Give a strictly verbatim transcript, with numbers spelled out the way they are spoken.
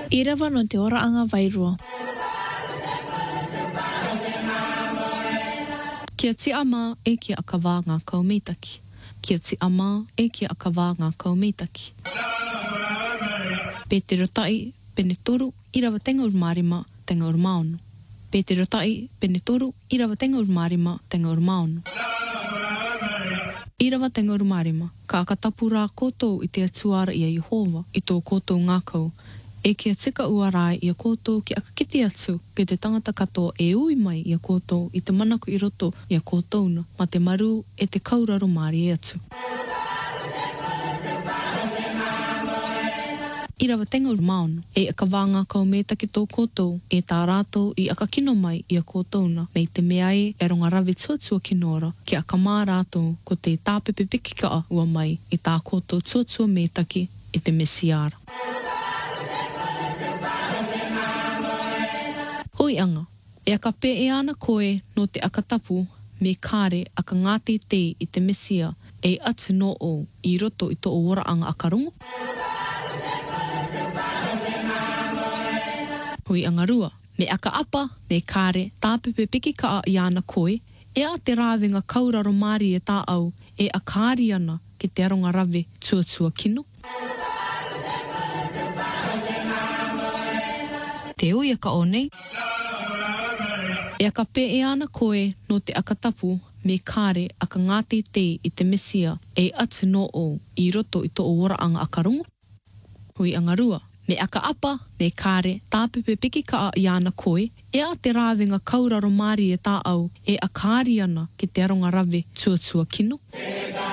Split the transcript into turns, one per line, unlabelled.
I rawa no te ora anga vairua. Kia ti ama e kia akawā ngā kaumitaki. Kia ti ama e kia akawā ngā kaumitaki. Pe te rotai pene toru i rawa tenga ur marima tenga ur maono. Pe te rotai pene toru i rawa tenga ur marima tenga ur maono. I rawa tenga ur marima, ka akatapu rā koutou i te atuara i a Yehova i tō koutou ngākau. E kia tika ua rai i a koutou ki akakiti atu ke te tangata katoa e ui mai i a koutou i te manaku i roto i a koutouna ma te maru e te kauraro māri e atu. I rawa tenga ur maono, e akawā ngā kaumeta ki tō koutou e tā rātou i akakino mai i a koutouna mei te mea e e ronga rawe tuatua kinora ki akamā rātou ko te tāpepe pikikaa ua mai i tā koutou tuatua mētaki i te mesiara. Hoi anga, e aka pe e ana koe no te akatapu me kāre aka ngāti te i te mesia e atu no o i roto i tō ora anga akarungu. Hoi anga rua, me aka apa me kāre tāpepe piki kaa i ana koe e a te rāwenga kauraro māri e tā au e a kāri ana ki te aronga rawe tuatua kino. Te ui aka o nei. E aka pe e ana koe no te akatapu me kāre aka ngāti te i te mesia e atu no o i roto i tō ora anga akarungu. Hui anga rua, me aka apa me kāre tāpepe piki kaa i ana koe e a te rāwenga kauraro māri e tā au e a kāri ana ki te aronga rawe tuatua kino.